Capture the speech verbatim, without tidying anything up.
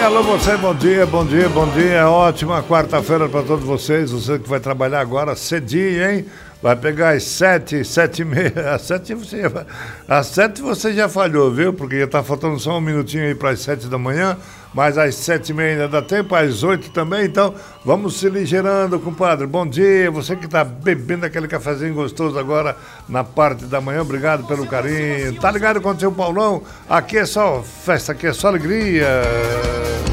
alô você, bom dia, bom dia, bom dia. Ótima quarta-feira para todos vocês. Você que vai trabalhar agora cedinho, hein? Vai pegar às sete, sete e meia. Às sete você já, às sete você já falhou, viu? Porque já tá faltando só um minutinho aí para as sete da manhã. Mas às sete e meia ainda dá tempo, às oito também. Então vamos se ligeirando, compadre. Bom dia. Você que tá bebendo aquele cafezinho gostoso agora na parte da manhã. Obrigado pelo carinho. Tá ligado com o seu Paulão? Aqui é só festa, aqui é só alegria.